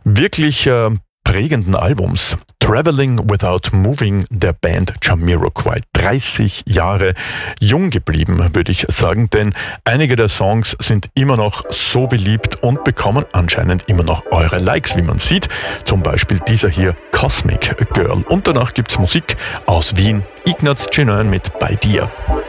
wirklich prägenden Albums. Traveling Without Moving der Band Jamiroquai. 30 Jahre jung geblieben, würde ich sagen, denn einige der Songs sind immer noch so beliebt und bekommen anscheinend immer noch eure Likes, wie man sieht. Zum Beispiel dieser hier, Cosmic Girl. Und danach gibt's Musik aus Wien. Ignaz Cenon mit Bei dir.